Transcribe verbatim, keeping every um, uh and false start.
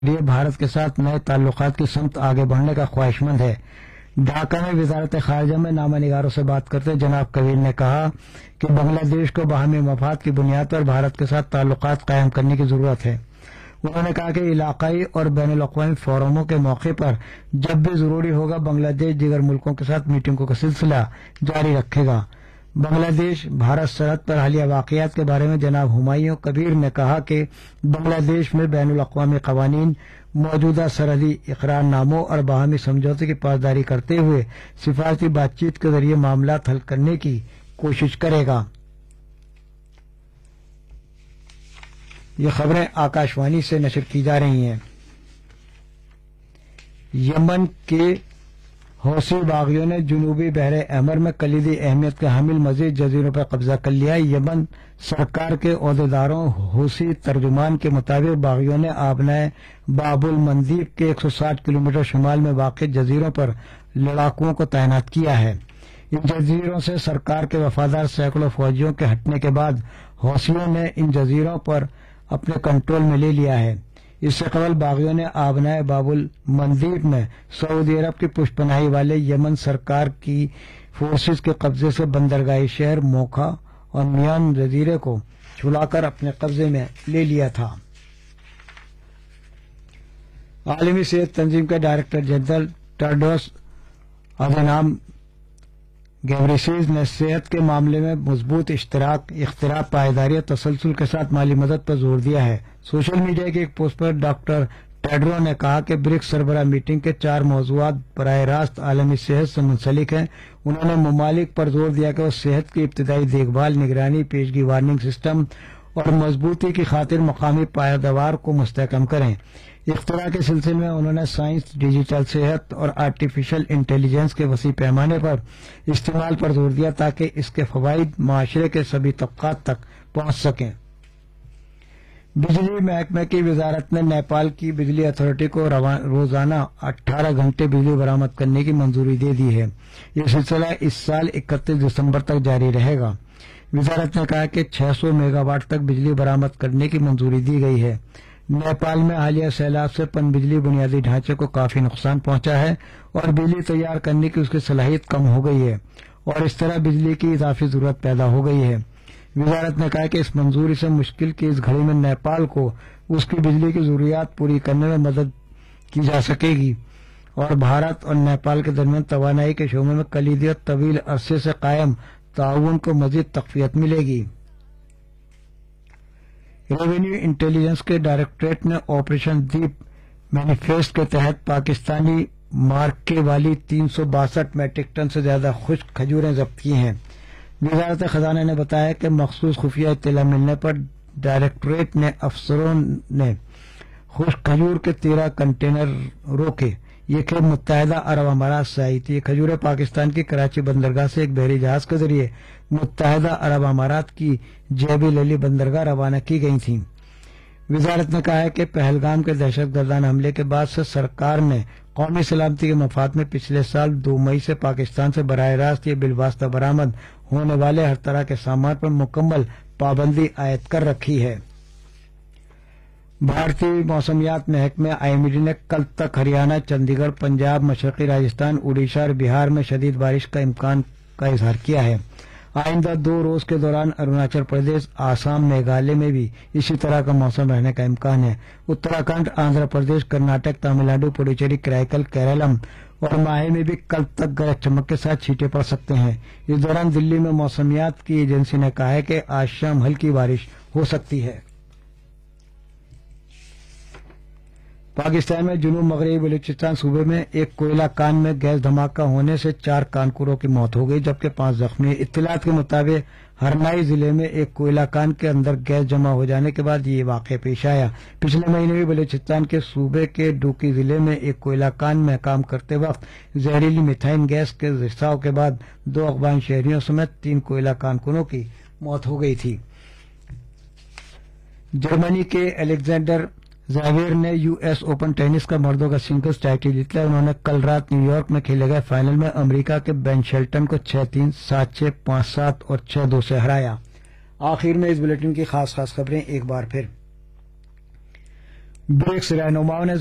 لیے بھارت کے ساتھ نئے تعلقات کی سمت آگے بڑھنے کا خواہش مند ہے۔ ڈھاکہ میں وزارت خارجہ میں نامہ نگاروں سے بات کرتے جناب کویل نے کہا کہ بنگلہ دیش کو باہمی مفاد کی بنیاد پر بھارت کے ساتھ تعلقات قائم کرنے کی ضرورت ہے۔ انہوں نے کہا کہ علاقائی اور بین الاقوامی فورموں کے موقع پر جب بھی ضروری ہوگا بنگلہ دیش دیگر ملکوں کے ساتھ میٹنگوں کا سلسلہ جاری رکھے گا۔ بنگلہ دیش بھارت سرحد پر حالیہ واقعات کے بارے میں جناب ہمایوں کبیر نے کہا کہ بنگلہ دیش میں بین الاقوامی قوانین، موجودہ سرحدی اقرار ناموں اور باہمی سمجھوتے کی پاسداری کرتے ہوئے سفارتی بات چیت کے ذریعے معاملات حل کرنے کی کوشش کرے گا۔ یہ خبریں آکاشوانی سے نشر کی جا رہی ہیں۔ یمن کے حوثی باغیوں نے جنوبی بحر احمر میں کلیدی اہمیت کے حامل مزید جزیروں پر قبضہ کر لیا۔ یمن سرکار کے عہدیداروں حوثی ترجمان کے مطابق باغیوں نے آبنائے باب المندیب کے ایک سو ساٹھ کلومیٹر شمال میں واقع جزیروں پر لڑاکوؤں کو تعینات کیا ہے۔ ان جزیروں سے سرکار کے وفادار سینکڑوں فوجیوں کے ہٹنے کے بعد حوثیوں نے ان جزیروں پر اپنے کنٹرول میں لے لیا ہے۔ اس سے قبل باغیوں نے آبنائے باب المندیب میں سعودی عرب کی پشت پناہی والے یمن سرکار کی فورسز کے قبضے سے بندرگاہی شہر موکھا اور میان جزیرے کو چھلا کر اپنے قبضے میں لے لیا تھا۔ عالمی صحت تنظیم کے ڈائریکٹر جنرل ٹیڈروس ادھانوم گیبریسیس نے صحت کے معاملے میں مضبوط اشتراک، اختراع، پائیداری اور تسلسل کے ساتھ مالی مدد پر زور دیا ہے۔ سوشل میڈیا کے ایک پوسٹ پر ڈاکٹر ٹیڈرو نے کہا کہ برکس سربراہ میٹنگ کے چار موضوعات براہ راست عالمی صحت سے منسلک ہیں۔ انہوں نے ممالک پر زور دیا کہ وہ صحت کی ابتدائی دیکھ بھال، نگرانی، پیشگی وارننگ سسٹم اور مضبوطی کی خاطر مقامی پیداوار کو مستحکم کریں۔ اختراع کے سلسلے میں انہوں نے سائنس، ڈیجیٹل صحت اور آرٹیفیشل انٹیلیجنس کے وسیع پیمانے پر استعمال پر زور دیا تاکہ اس کے فوائد معاشرے کے سبھی طبقات تک پہنچ سکیں۔ بجلی محکمہ کی وزارت نے نیپال کی بجلی اتھارٹی کو روزانہ اٹھارہ گھنٹے بجلی برآمد کرنے کی منظوری دے دی ہے۔ یہ سلسلہ اس سال اکتیس دسمبر تک جاری رہے گا۔ وزارت نے کہا کہ چھ سو میگا واٹ تک بجلی برآمد کرنے کی منظوری دی گئی ہے۔ نیپال میں حالیہ سیلاب سے پن بجلی بنیادی ڈھانچے کو کافی نقصان پہنچا ہے اور بجلی تیار کرنے کی اس کی صلاحیت کم ہو گئی ہے اور اس طرح بجلی کی اضافی ضرورت پیدا ہو گئی ہے۔ وزارت نے کہا کہ اس منظوری سے مشکل کی اس گھڑی میں نیپال کو اس کی بجلی کی ضروریات پوری کرنے میں مدد کی جا سکے گی اور بھارت اور نیپال کے درمیان توانائی کے شعبے میں کلیدی اور طویل عرصے سے قائم تعاون کو مزید تقویت ملے گی۔ ریونیو انٹیلیجنس کے ڈائریکٹوریٹ نے آپریشن دیپ مینیفیسٹ کے تحت پاکستانی مارکے والی تین سو باسٹھ میٹرک ٹن سے زیادہ خشک کھجوریں ضبط کی ہیں۔ وزارت خزانہ نے بتایا کہ مخصوص خفیہ اطلاع ملنے پر ڈائریکٹوریٹ نے افسروں نے خشک کھجور کے تیرہ کنٹینر روکے۔ یہ کھیپ متحدہ عرب امارات سے آئی تھی۔ یہ کھجوریں پاکستان کی کراچی بندرگاہ سے ایک بحری جہاز کے ذریعے متحدہ عرب امارات کی جے بی علی بندرگاہ روانہ کی گئی تھیں۔ وزارت نے کہا ہے کہ پہلگام کے دہشت گردانہ حملے کے بعد سے سرکار نے قومی سلامتی کے مفاد میں پچھلے سال دو مئی سے پاکستان سے براہ راست یا بالواسطہ برآمد ہونے والے ہر طرح کے سامان پر مکمل پابندی عائد کر رکھی ہے۔ بھارتی موسمیات محکمہ آئی ایم ڈی نے کل تک ہریانہ، چندی گڑھ، پنجاب، مشرقی راجستھان، اڑیسہ اور بہار میں شدید بارش کا امکان کا اظہار کیا ہے۔ آئندہ دو روز کے دوران اروناچل پردیش، آسام، میگھالیہ میں بھی اسی طرح کا موسم رہنے کا امکان ہے۔ اتراکھنڈ، آندھرا پردیش، کرناٹک، تمل ناڈو، پڈوچیری، کرائیکل، کیرالم اور ماہے میں بھی کل تک گرج چمک کے ساتھ چھینٹے پڑ سکتے ہیں۔ اس دوران دلی میں موسمیات کی ایجنسی نے کہا ہے کہ آج شام ہلکی بارش ہو سکتی ہے۔ پاکستان میں جنوب مغربی بلوچستان صوبے میں ایک کوئلہ کان میں گیس دھماکہ ہونے سے چار کانکوروں کی موت ہو گئی جبکہ پانچ زخمی۔ اطلاعات کے مطابق ہرنائی ضلع میں ایک کوئلہ کان کے اندر گیس جمع ہو جانے کے بعد یہ واقعہ پیش آیا۔ پچھلے مہینے بھی بلوچستان کے صوبے کے ڈوکی ضلع میں ایک کوئلہ کان میں کام کرتے وقت زہریلی میتھین گیس کے رساؤ کے بعد دو افغان شہریوں سمیت تین کوئلہ کانکوروں کی موت ہو گئی تھی۔ جرمنی کے الیگزینڈر زاویئر نے یو ایس اوپن ٹینس کا مردوں کا سنگلز ٹائٹل جیت لیا۔ انہوں نے کل رات نیو یارک میں کھیلے گئے فائنل میں امریکہ کے بین شیلٹن کو چھ تین، سات چھ، پانچ سات اور چھ دو سے ہرایا۔ آخر میں اس بلیٹن کی خاص خاص خبریں ایک بار پھر۔ ब्रिक्स रहनुमाओं ने